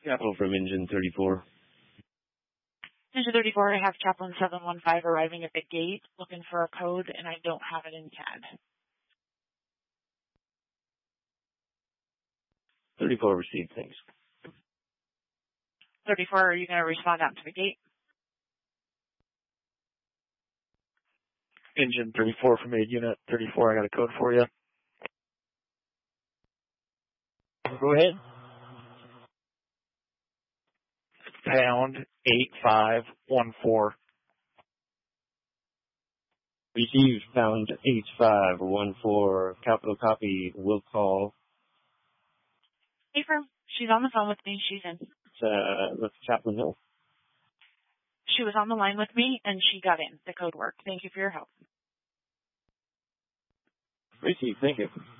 Capital from Engine 34. Engine 34, I have Chaplain 715 arriving at the gate, looking for a code, and I don't have it in CAD. 34 received, thanks. 34, are you going to respond out to the gate? Engine 34 from Aid Unit 34, I got a code for you. Go ahead. Pound 8514. Received, pound 8514. Capital copy, will call. Hey, firm. She's on the phone with me. She's in. With Chaplain Hill. She was on the line with me, and she got in. The code worked. Thank you for your help. Received, thank you.